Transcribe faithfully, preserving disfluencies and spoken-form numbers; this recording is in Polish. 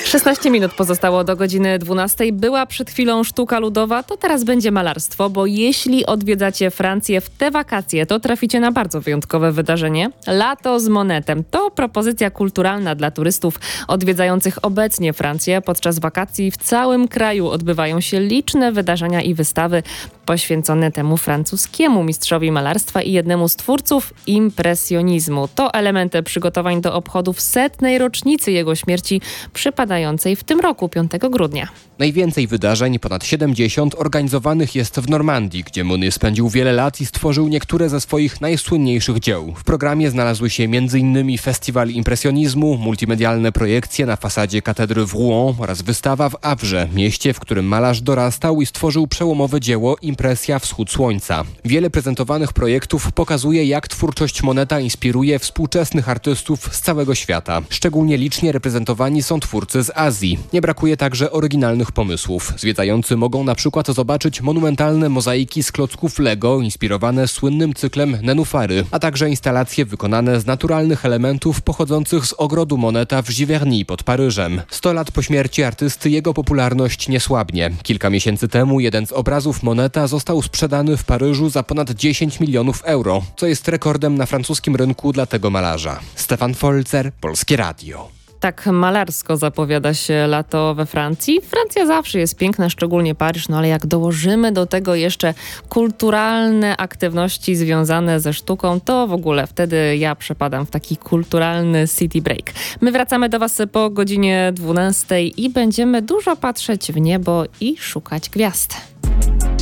szesnaście minut pozostało do godziny dwunastej. Była przed chwilą sztuka ludowa, to teraz będzie malarstwo, bo jeśli odwiedzacie Francję w te wakacje, to traficie na bardzo wyjątkowe wydarzenie. Lato z Monetem to propozycja kulturalna dla turystów odwiedzających obecnie Francję. Podczas wakacji w całym kraju odbywają się liczne wydarzenia i wystawy poświęcone temu francuskiemu mistrzowi malarstwa i jednemu z twórców impresjonizmu. To elementy przygotowań do obchodów setnej rocznicy jego śmierci przypadającej w tym roku, piątego grudnia. Najwięcej wydarzeń, ponad siedemdziesiąt, organizowanych jest w Normandii, gdzie Monet spędził wiele lat i stworzył niektóre ze swoich najsłynniejszych dzieł. W programie znalazły się między innymi festiwal impresjonizmu, multimedialne projekcje na fasadzie katedry w Rouen oraz wystawa w Havrze, mieście, w którym malarz dorastał i stworzył przełomowe dzieło Impresja Wschód Słońca. Wiele prezentowanych projektów pokazuje, jak twórczość Moneta inspiruje współczesnych artystów z całego świata. Szczególnie licznie reprezentowani są twórcy z Azji. Nie brakuje także oryginalnych pomysłów. Zwiedzający mogą na przykład zobaczyć monumentalne mozaiki z klocków Lego, inspirowane słynnym cyklem Nenufary, a także instalacje wykonane z naturalnych elementów pochodzących z ogrodu Moneta w Giverny pod Paryżem. Sto lat po śmierci artysty jego popularność nie słabnie. Kilka miesięcy temu jeden z obrazów Moneta został sprzedany w Paryżu za ponad dziesięć milionów euro, co jest rekordem na francuskim rynku dla tego malarza. Stefan Folzer, Polskie Radio. Tak malarsko zapowiada się lato we Francji. Francja zawsze jest piękna, szczególnie Paryż, no ale jak dołożymy do tego jeszcze kulturalne aktywności związane ze sztuką, to w ogóle wtedy ja przepadam w taki kulturalny city break. My wracamy do Was po godzinie dwunastej i będziemy dużo patrzeć w niebo i szukać gwiazd.